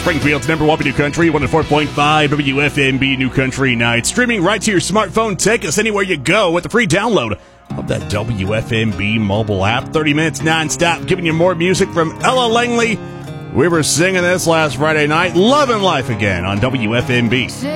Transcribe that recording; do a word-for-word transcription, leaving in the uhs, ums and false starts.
Springfield's number one New Country, one oh four point five W F M B New Country Night. Streaming right to your smartphone. Take us anywhere you go with the free download of that W F M B mobile app. thirty minutes nonstop, giving you more music from Ella Langley. We were singing this last Friday night. Loving Life Again on W F M B.